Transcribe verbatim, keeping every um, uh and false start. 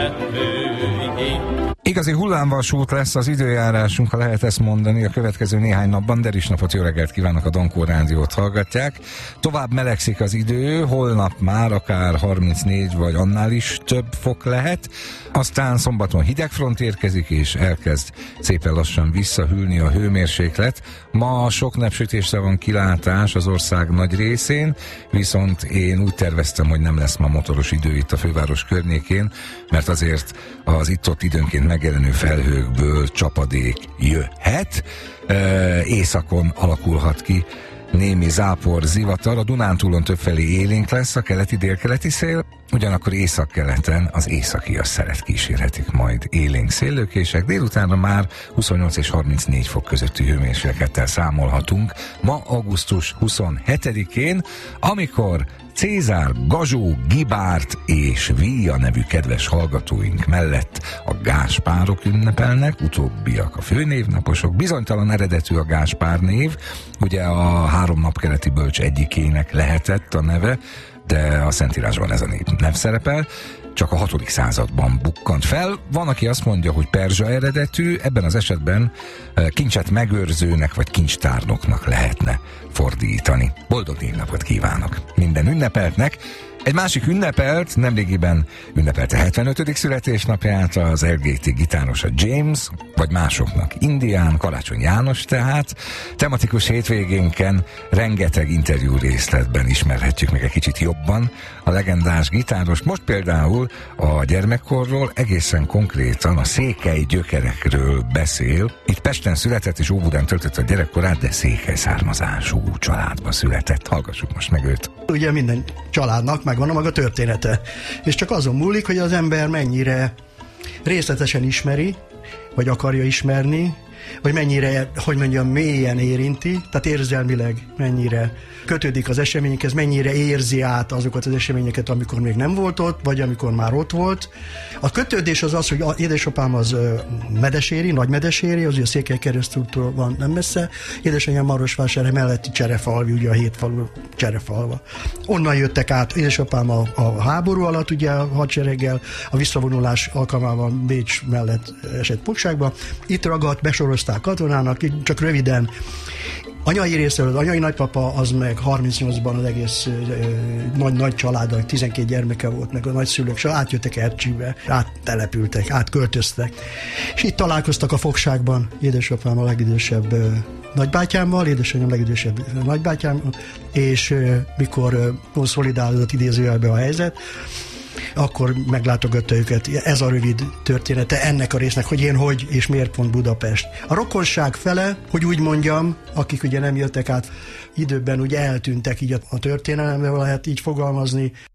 Igazi hullámvasút lesz az időjárásunk, ha lehet ezt mondani, a következő néhány napban. Deris napot, jó reggelt kívánok, a Dankó Rádiót hallgatják. Tovább melegszik az idő, holnap már akár harmincnégy vagy annál is több fok lehet. Aztán szombaton hidegfront érkezik, és elkezd szépen lassan visszahűlni a hőmérséklet. Ma sok napsütésre van kilátás az ország nagy részén, viszont én úgy terveztem, hogy nem lesz ma motoros idő itt a főváros környékén, mert azért az itt-ott időnként megjelenő felhőkből csapadék jöhet. Északon alakulhat ki némi zápor, zivatar, a Dunántúlon többfelé élénk lesz a keleti-délkeleti szél, ugyanakkor északkeleten az északias szelet kísérhetik majd élénk széllökések. Délutánra már huszonnyolc és harmincnégy fok közötti hőmérséklettel számolhatunk ma augusztus huszonhetedikén, amikor Cézár, Gazsó, Gibárt és Víja nevű kedves hallgatóink mellett a Gáspárok ünnepelnek, utóbbiak a főnévnaposok. Bizonytalan eredetű a Gáspár név, ugye a három napkeleti bölcs egyikének lehetett a neve, de a Szentírásban ez a név nem szerepel, csak a hatodik században bukkant fel. Van, aki azt mondja, hogy perzsa eredetű, ebben az esetben kincset megőrzőnek vagy kincstárnoknak lehetne fordítani. Boldog névnapot kívánok minden ünnepeltnek! Egy másik ünnepelt, nemrégiben ünnepelte hetvenötödik születésnapját az el gé té gitárosa James, vagy másoknak Indián, Karácsony János tehát. Tematikus hétvégénken rengeteg interjú részletben ismerhetjük meg egy kicsit jobban a legendás gitáros. Most például a gyermekkorról, egészen konkrétan a székely gyökerekről beszél. Itt Pesten született és Óbudán töltötte a gyerekkorát, de székely származású családba született. Hallgassuk most meg őt. Ugye minden családnak megvan a maga története, és csak azon múlik, hogy az ember mennyire részletesen ismeri, vagy akarja ismerni, vagy mennyire, hogy mondjam, mélyen érinti, tehát érzelmileg mennyire kötődik az eseményekhez, mennyire érzi át azokat az eseményeket, amikor még nem volt ott, vagy amikor már ott volt. A kötődés az az, hogy a édesapám az medeséri, nagy medeséri, az ugye a Székely Keresztúttól van nem messze, édesanyám Marosvásárhely melletti Cserefalvi, ugye a hét falu Cserefalva. Onnan jöttek át, édesapám a, a háború alatt, ugye a hadsereggel, a visszavonulás alkalmával Bécs mellett esett fogságba. Itt ragadt, besorozták katonának, csak röviden. Anyai részéről az anyai nagypapa, az meg harmincnyolcban az egész nagy-nagy család, tizenkét gyermeke volt, meg a nagyszülők, és átjöttek Ercsibe, áttelepültek, átköltöztek. És itt találkoztak a fogságban édesapám a legidősebb nagybátyámmal, édesanyám legidősebb nagybátyám, és mikor konszolidálódott idézőjelbe a helyzet, akkor meglátogatta őket. Ez a rövid története ennek a résznek, hogy én hogy és miért pont Budapest. A rokonság fele, hogy úgy mondjam, akik ugye nem jöttek át időben, ugye eltűntek így a történelembe, lehet így fogalmazni.